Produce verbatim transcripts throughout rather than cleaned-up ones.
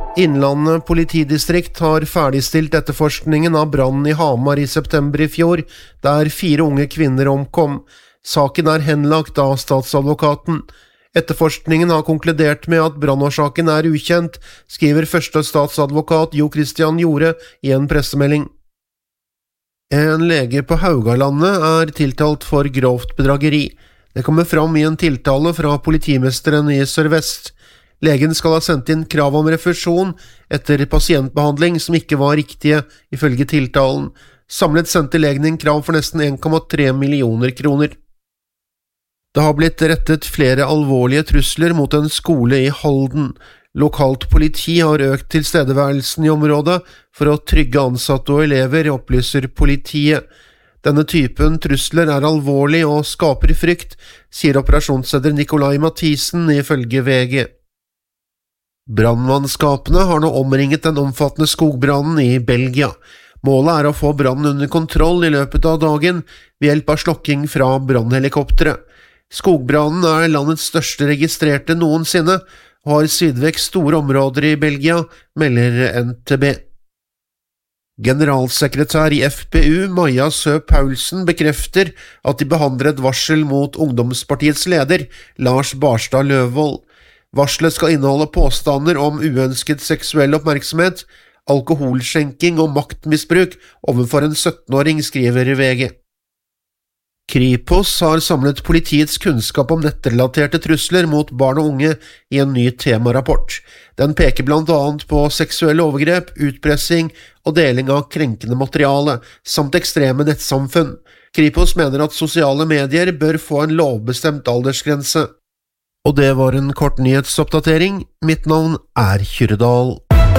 Innlandet politidistrikt har ferdigstilt etterforskningen av brannen i Hamar i september i fjor, der fire unge kvinner omkom. Saken er henlagt av statsadvokaten. Etterforskningen har konkludert med at brannårsaken er ukjent, skriver første statsadvokat Jo Christian Jorde i en pressemelding. En lege på Haugalandet er tiltalt for grovt bedrageri. Det kommer fram i en tiltale fra politimesteren i Sør-Vest. Legen skal ha sendt inn krav om refusjon etter pasientbehandling som ikke var riktige, ifølge tiltalen. Samlet sendte legen inn krav for nesten en komma tre millioner kroner. Det har blitt rettet flere alvorlige trusler mot en skole i Halden. Lokalt politi har økt tilstedeværelsen i området for å trygge ansatte og elever, opplyser politiet. Denne typen trusler er alvorlig og skaper frykt, sier operasjonsleder Nikolai Mathisen ifølge V G. Brannmannskapene har nå omringet den omfattende skogbrannen i Belgia. Målet er å få brannen under kontroll i løpet av dagen ved hjelp av slokking fra brannhelikoptre. Skogbrannen er landets største registrerte noensinne, og har svidd vekk store områder i Belgia, melder N T B. Generalsekretær i F P U, Maja Sø Paulsen, bekrefter at de behandler et varsel mot Ungdomspartiets leder, Lars Barstad Løvvold. Varselet skal inneholde påstander om uønsket seksuell oppmerksomhet, alkoholskjenking og maktmisbruk overfor en syttenåring, skriver V G. Kripos har samlet politiets kunnskap om nettrelaterte trusler mot barn og unge i en ny temarapport. Den peker blant annet på seksuelle overgrep, utpressing og deling av krenkende materiale, samt ekstreme nettsamfunn. Kripos mener at sosiale medier bør få en lovbestemt aldersgrense. Og det var en kort nyhetsoppdatering. Mitt navn er Kyrredal.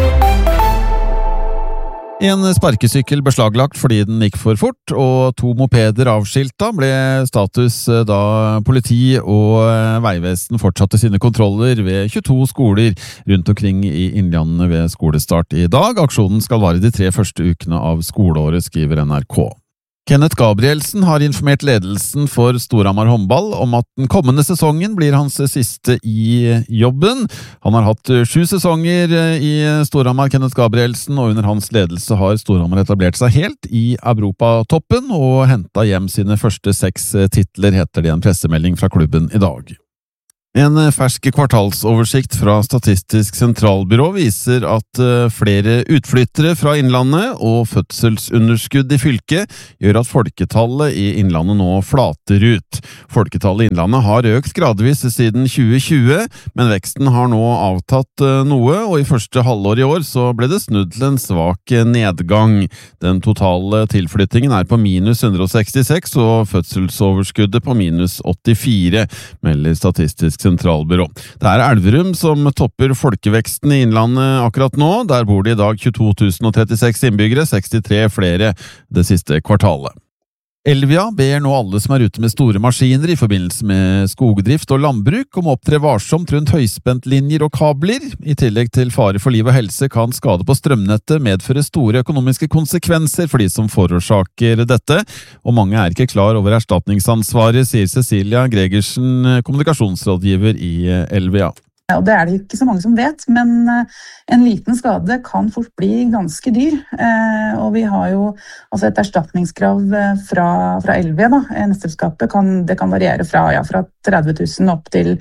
En sparkesykkel beslaglagt fordi den gikk for fort, og to mopeder avskilta ble status da politi og veivesen fortsatte sine kontroller ved tjueto skoler rundt omkring i Innlandet ved skolestart i dag. Aksjonen skal vare de tre første ukene av skoleåret, skriver N R K. Kenneth Gabrielsen har informert ledelsen for Storhamar håndball om at den kommende sesongen blir hans siste i jobben. Han har hatt sju sesonger i Storhamar, Kenneth Gabrielsen, og under hans ledelse har Storhamar etablert seg helt i Europatoppen og hentet hjem sine første seks titler, heter det i en pressemelding fra klubben i dag. En fersk kvartalsoversikt fra Statistisk sentralbyrå viser at flere utflyttere fra Innlandet og fødselsunderskudd i fylket gjør at folketallet i Innlandet nå flater ut. Folketallet i Innlandet har økt gradvis siden tjue tjue, men veksten har nå avtatt noe, og i første halvår i år så ble det snudd til en svak nedgang. Den totale tilflyttingen er på minus hundre og sekstiseks, og fødselsoverskuddet på minus åttifire, melder Statistisk sentralbyrå. Det er Elverum som topper folkeveksten i Innlandet akkurat nå. Der bor det i dag tjueto tusen og trettiseks innbyggere, sekstitre flere det siste kvartalet. Elvia ber nå alle som er ute med store maskiner i forbindelse med skogdrift og landbruk om å opptre varsomt rundt høyspentlinjer og kabler. I tillegg til fare for liv og helse kan skade på strømnettet medføre store økonomiske konsekvenser for de som forårsaker dette, og mange er ikke klar over erstatningsansvaret, sier Cecilia Gregersen, kommunikasjonsrådgiver i Elvia. Og det er det ikke så mange som vet, men en liten skade kan fort bli ganske dyr. Og vi har jo altså et erstatningskrav fra, fra Elvia, da. Nettselskapet kan, det kan variere fra, ja, fra tretti tusen opp til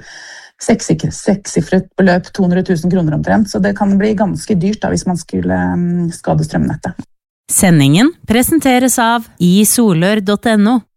sekssifret beløp, to hundre tusen kroner omtrent. Så det kan bli ganske dyrt da, hvis man skulle skade strømnettet. Sendingen presenteres av i solør punktum no.